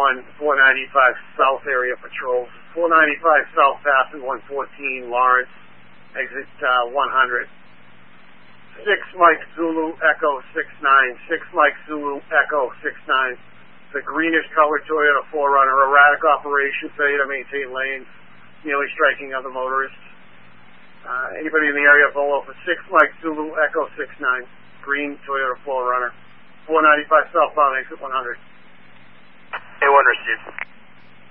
495 South area patrols. 495 South passing 114 Lawrence, exit 100. 6 Mike Zulu Echo 69. 6 Mike Zulu Echo 69. The greenish colored Toyota 4Runner, erratic operation, failure to maintain lanes, nearly striking other motorists. Anybody in the area below for 6 Mike Zulu Echo 69. Green Toyota 4Runner. 495 southbound exit 100. A1 received.